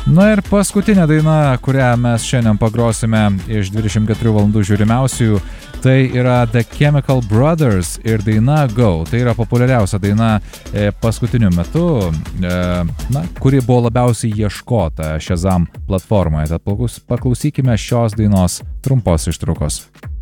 Na ir paskutinė daina, kurią mes šiandien pagrosime iš 24 valandų žiūrimiausiųjų, tai yra The Chemical Brothers ir daina Go. Tai yra populiariausia daina paskutiniu metu, kuri buvo labiausiai ieškota Shazam platformoje. Tad paklausykime šios dainos trumpos ištraukos.